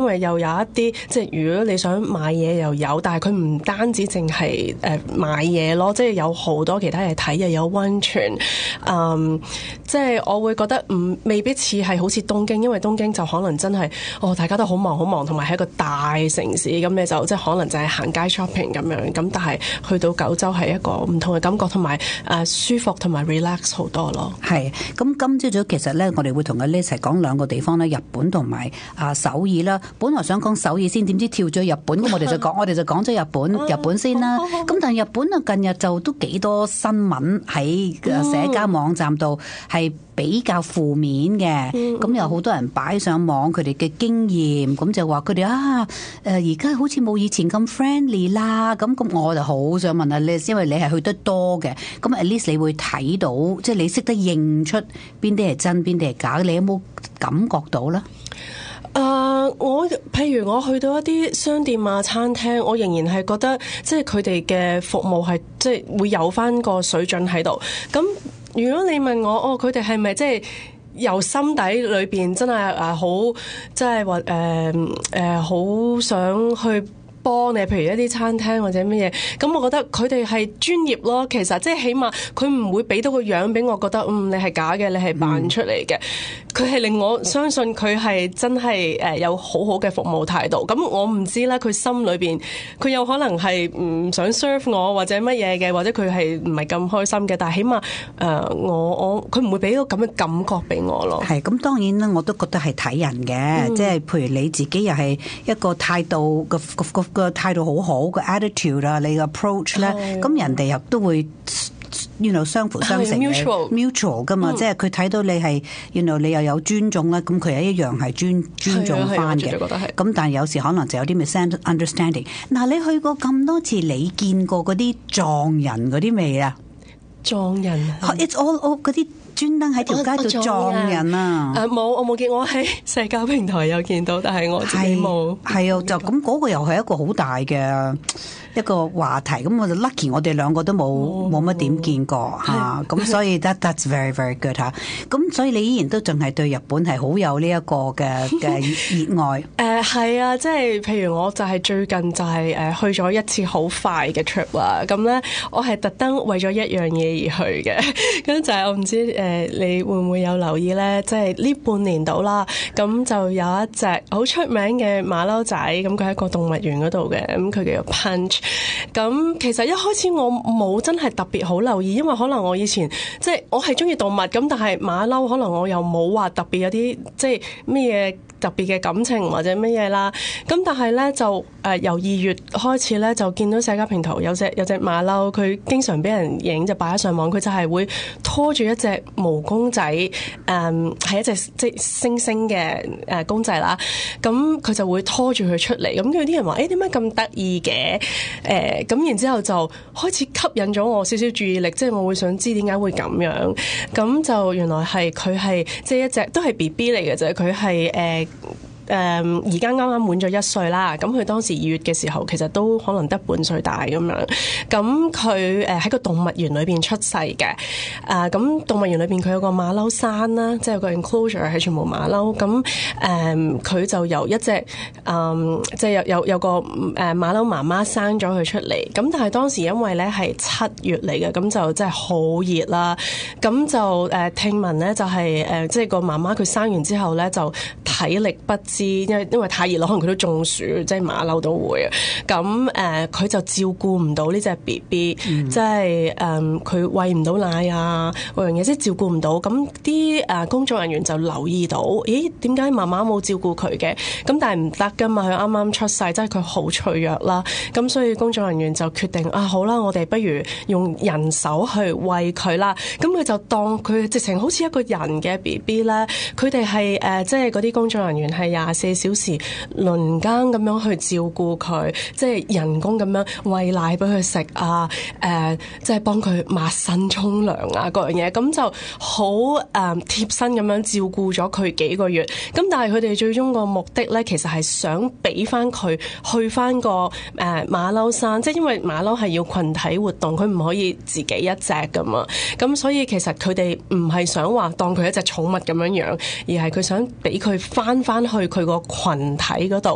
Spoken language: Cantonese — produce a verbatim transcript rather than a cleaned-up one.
為又有一啲即係如果你想買嘢又有，但係佢唔單止淨係誒買嘢咯，即係有好多其他嘢睇，又有溫泉，嗯，即係我會覺得唔未必似係好似東京，因為東京就可能真係哦大家都好忙好忙，同埋係一個大城市，咁你就即係可能就係行街 shopping 咁樣，咁但係去到九州係一個唔同嘅感覺，同埋誒舒服同埋 relax 好多咯。 係，咁今朝早其實咧，我哋會同阿 Liz 一齊講兩個地方咧，日本同埋啊首爾啦。本來想講首爾先，點知跳咗日本，咁我哋就講，我哋就講咗日本，日本先啦。咁但係日本啊，近日就都幾多新聞喺社交網站度係比較負面嘅，咁有好多人擺上網佢哋嘅經驗，咁就話佢哋啊，誒而家好似冇以前咁 friendly 啦。咁咁我就好想問阿 Liz，因為你係去得多嘅，咁 at least 你會睇到，即係你識得認出邊啲係真，邊啲係假，你有冇感覺到咧？ 誒、uh，我譬如我去到一啲商店啊、餐廳，我仍然係覺得即係佢哋嘅服務係即係會有翻個水準喺度。咁如果你問我，哦，佢哋係咪即係由心底裏邊真係誒好，即係話誒誒好想去幫你，譬如一啲餐廳或者乜嘢，咁我覺得佢哋係專業咯。其實即係起碼佢唔會俾到個樣俾我覺得，嗯，你係假嘅，你係扮出嚟嘅。佢、嗯、係令我相信佢係真係誒有好好嘅服務態度。咁我唔知啦，佢心裏邊佢有可能係唔想 serve 我或者乜嘢嘅，或者佢係唔係咁開心嘅。但係起碼誒、呃、我我佢唔會俾到咁嘅感覺俾我咯。係咁，當然啦，我都覺得係睇人嘅、嗯，即係譬如你自己又係一個態度個個個態度好好嘅 attitude 啊，你嘅 approach 咧，咁人哋又都會 you know 相輔相成嘅 mutual mutual 噶嘛，嗯、即係佢睇到你係 you know 你又有尊重啦，咁佢係一樣係尊尊重翻嘅。咁但係有時可能就有啲 misunderstanding。嗱，你去過咁多次，你見過嗰啲撞人嗰啲未啊？ 撞人 ，it's all all 嗰啲。專登喺條街度撞人啊！ 誒冇、啊，我冇見，我喺社交平台有見到，但係我自己冇。係啊，就咁嗰個又係一個好大嘅一個話題。咁我就 lucky，我哋兩個都冇冇乜點見過嚇。咁、啊、所以 that that's very very good 嚇、啊。咁所以你依然都仲係對日本係好有呢一個嘅嘅熱愛。 誒係啊，即係譬如我就係最近就係誒去咗一次好快嘅 trip 啦。咁咧我係特登為咗一樣嘢而去嘅。咁就係我唔知誒。誒，你會唔會有留意咧？即係呢半年度啦，咁就有一隻好出名嘅馬騮仔，咁佢喺個動物園嗰度嘅，咁佢叫做 Punch。咁其實一開始我冇真係特別好留意，因為可能我以前即係我係中意動物，咁但係馬騮可能我又冇話特別有啲即係咩嘢特別嘅感情或者乜嘢啦。咁但係咧就誒、呃、由二月開始咧就見到社交平台有隻有隻馬騮，佢經常俾人影就擺咗上網，佢就係會拖住一隻毛公仔，誒、嗯、係一隻即係猩猩嘅誒公仔啦。咁佢就會拖住佢出嚟，咁有啲人話誒點解咁得意嘅？誒咁、呃、然之後就開始吸引咗我少少注意力，即係我會想知點解會咁樣。咁就原來係佢係即係一隻都係 B B 嚟嘅啫，佢係誒。誒而家啱啱滿咗一歲啦，咁佢當時二月嘅時候其實都可能得半歲大咁樣，咁佢誒喺個動物園裏邊出世嘅，誒、呃、咁動物園裏邊佢有個馬騮山啦，即係有個 enclosure 係全部馬騮，咁誒佢就由一隻誒、呃、即係有有有個誒馬騮媽媽生咗佢出嚟，咁但係當時因為咧係七月嚟嘅，咁就真係好熱啦，咁就誒、呃、聽聞咧就係、是、誒、呃、即係個媽媽佢生完之後咧就體力不支，因為因為太熱啦，可能佢都中暑，即係馬騮都會。咁誒佢就照顧唔到呢隻 B B，即係誒佢餵唔到奶啊，嗰樣嘢即係照顧唔到。咁啲誒工作人員就留意到，咦點解媽媽冇照顧佢嘅？咁但係唔得噶嘛，佢啱啱出世，即係佢好脆弱啦。咁所以工作人員就決定啊，好啦，我哋不如用人手去餵佢啦。咁佢就當佢直情好似一個人嘅 B B 咧，佢哋係誒即係嗰啲工作人員係廿四小時輪更咁樣去照顧佢，即係人工咁樣餵奶俾佢食啊，誒、呃，即係幫佢抹身沖涼啊，各樣嘢，咁就好誒貼身咁樣照顧咗佢幾個月。咁但係佢哋最終個目的咧，其實係想俾翻佢去翻個誒、呃、馬騮山，即係因為馬騮係要群體活動，佢唔可以自己一隻噶嘛。咁所以其實佢哋唔係想話當佢一隻寵物咁樣養，而係佢想俾佢翻翻去佢個群體嗰度。